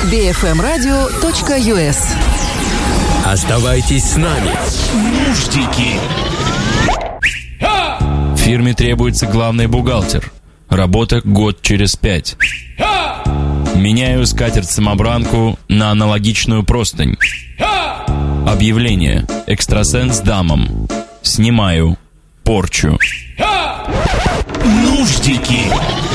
bfmradio.us. Оставайтесь с нами. Нуждики. Фирме требуется главный бухгалтер. Работа год через 5. Меняю скатерть-самобранку на аналогичную простынь. Объявление. Экстрасенс дамам. Снимаю. Порчу. Нуждики.